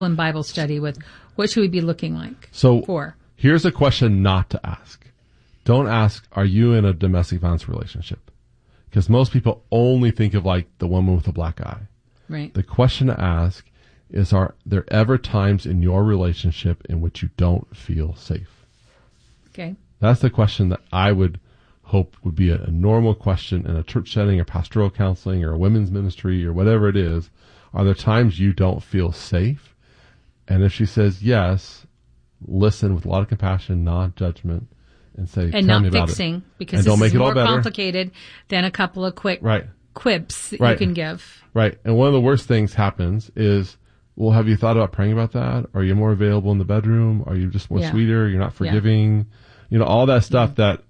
in Bible study with what should we be looking like for? Here's a question not to ask. Don't ask, are you in a domestic violence relationship? Because most people only think of like the woman with the black eye. Right. The question to ask is, are there ever times in your relationship in which you don't feel safe? Okay. That's the question that I would hope would be a normal question in a church setting or pastoral counseling or a women's ministry or whatever it is. Are there times you don't feel safe? And if she says yes, listen with a lot of compassion, non-judgment, and say, and tell not me about fixing, it. because and this don't make is it all more better. complicated than a couple of quick quips that you can give. Right. And one of the worst things happens is, well, have you thought about praying about that? Are you more available in the bedroom? Are you just more sweeter? You're not forgiving? You know, all that stuff that,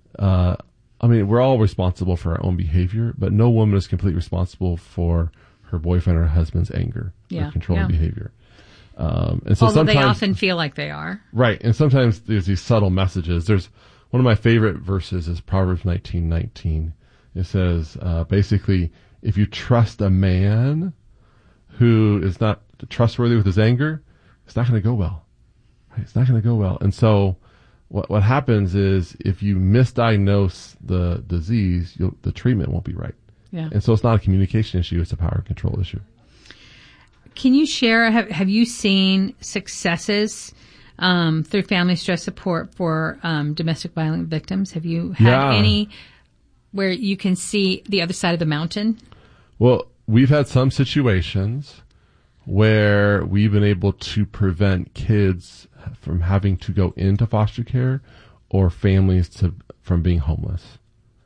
I mean, we're all responsible for our own behavior, but no woman is completely responsible for her boyfriend or her husband's anger or controlling behavior. And so although sometimes they often feel like they are. Right. And sometimes there's these subtle messages. There's one of my favorite verses is Proverbs 19:19. It says, basically, if you trust a man who is not trustworthy with his anger, it's not going to go well. Right? It's not going to go well. And so what happens is if you misdiagnose the disease, the treatment won't be right. Yeah. And so it's not a communication issue, it's a power control issue. Can you share, have you seen successes through family stress support for domestic violence victims? Have you had any where you can see the other side of the mountain? Well, we've had some situations where we've been able to prevent kids from having to go into foster care or families from being homeless.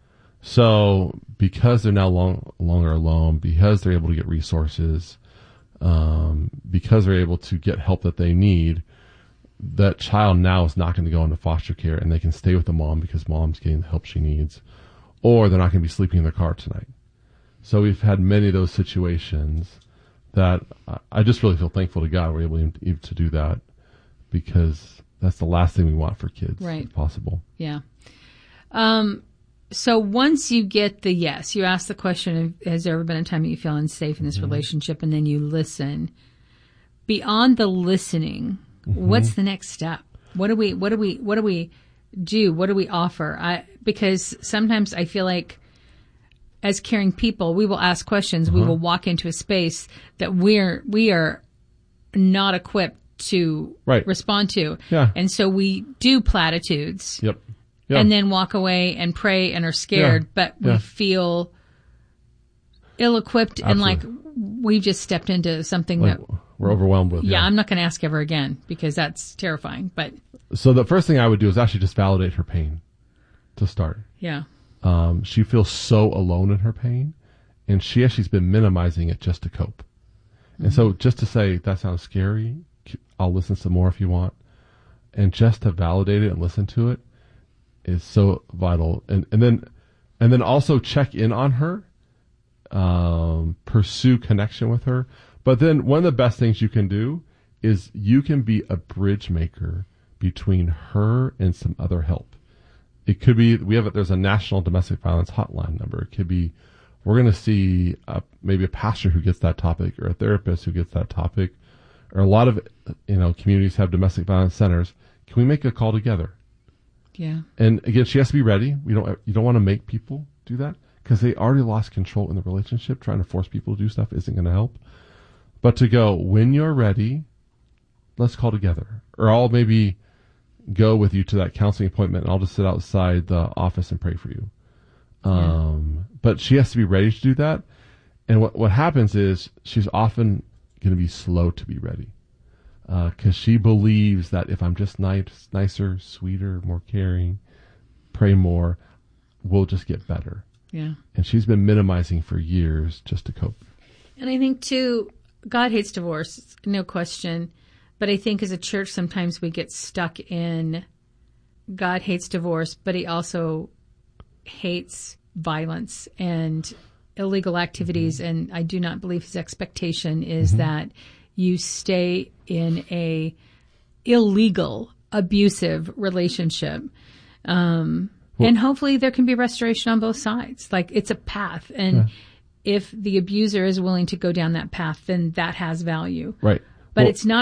So because they're now longer alone, because they're able to get resources, because they're able to get help that they need, that child now is not going to go into foster care and they can stay with the mom because mom's getting the help she needs, or they're not going to be sleeping in their car tonight. So we've had many of those situations that I just really feel thankful to God we're able to do that, because that's the last thing we want for kids, if possible. Yeah. So once you get the yes, you ask the question, has there ever been a time that you feel unsafe in this relationship? And then you listen. Beyond the listening, what's the next step? What do we do? What do we offer? Because sometimes I feel like as caring people, we will ask questions. We will walk into a space that we are not equipped to respond to. Yeah. And so we do platitudes. Yep. Yeah. And then walk away and pray and are scared, but we feel ill-equipped and like we've just stepped into something like that we're overwhelmed with. Yeah, I'm not going to ask ever again because that's terrifying. But so the first thing I would do is actually just validate her pain to start. Yeah. She feels so alone in her pain, and she's been minimizing it just to cope. And so just to say, that sounds scary, I'll listen some more if you want, and just to validate it and listen to it is so vital. And then also check in on her, pursue connection with her. But then one of the best things you can do is you can be a bridge maker between her and some other help. It could be, there's a national domestic violence hotline number. It could be, we're going to see maybe a pastor who gets that topic, or a therapist who gets that topic, or a lot of, communities have domestic violence centers. Can we make a call together? Yeah. And again, she has to be ready. You don't want to make people do that because they already lost control in the relationship. Trying to force people to do stuff isn't going to help. But to go, when you're ready, let's call together. Or I'll maybe go with you to that counseling appointment and I'll just sit outside the office and pray for you. But she has to be ready to do that. And what happens is she's often going to be slow to be ready. Because she believes that if I'm just nicer, sweeter, more caring, pray more, we'll just get better. Yeah. And she's been minimizing for years just to cope. And I think, too, God hates divorce, no question. But I think as a church, sometimes we get stuck in God hates divorce, but he also hates violence and illegal activities. And I do not believe his expectation is that you stay in a illegal, abusive relationship. And hopefully there can be restoration on both sides. Like, it's a path. And if the abuser is willing to go down that path, then that has value. Right. But Well- it's not